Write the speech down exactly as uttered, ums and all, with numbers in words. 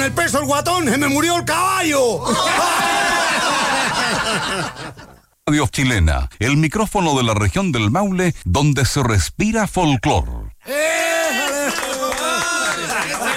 el peso el guatón, se me murió el caballo. Radio Chilena, el micrófono de la región del Maule donde se respira folclor.